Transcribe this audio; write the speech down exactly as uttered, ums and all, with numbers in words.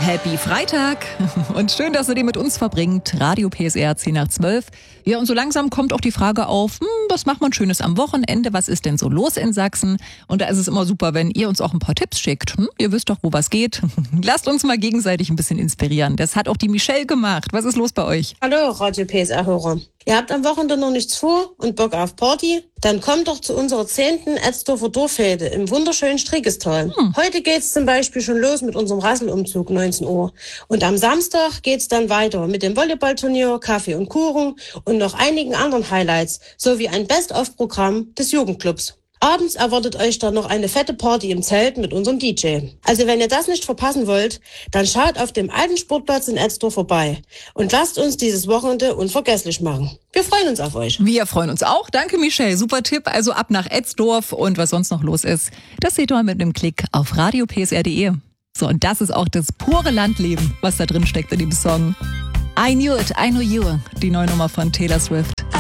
Happy Freitag und schön, dass ihr den mit uns verbringt. Radio P S R zehn nach zwölf. Ja, und so langsam kommt auch die Frage auf, hm, was macht man Schönes am Wochenende? Was ist denn so los in Sachsen? Und da ist es immer super, wenn ihr uns auch ein paar Tipps schickt. Hm? Ihr wisst doch, wo was geht. Lasst uns mal gegenseitig ein bisschen inspirieren. Das hat auch die Michelle gemacht. Was ist los bei euch? Hallo, Radio P S R-Hörer. Ihr habt am Wochenende noch nichts vor und Bock auf Party? Dann kommt doch zu unserer zehnten Etzdorfer Dorffete im wunderschönen Strickestal. Hm. Heute geht's zum Beispiel schon los mit unserem Rasselumzug, neunzehn Uhr. Und am Samstag geht's dann weiter mit dem Volleyballturnier, Kaffee und Kuchen und noch einigen anderen Highlights, sowie ein Best-of-Programm des Jugendclubs. Abends erwartet euch dann noch eine fette Party im Zelt mit unserem D J. Also wenn ihr das nicht verpassen wollt, dann schaut auf dem alten Sportplatz in Etzdorf vorbei und lasst uns dieses Wochenende unvergesslich machen. Wir freuen uns auf euch. Wir freuen uns auch. Danke, Michelle. Super Tipp. Also ab nach Etzdorf und was sonst noch los ist, das seht ihr mal mit einem Klick auf radio p s r punkt d e. So, und das ist auch das pure Landleben, was da drin steckt in dem Song. I Knew It, I Know You, die neue Nummer von Taylor Swift.